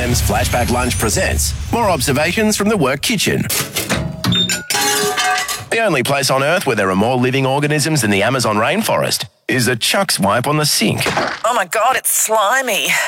FM's Flashback Lunch presents more observations from the work kitchen. The only place on Earth where there are more living organisms than the Amazon rainforest is a Chuck's wipe on the sink. Oh my God, it's slimy.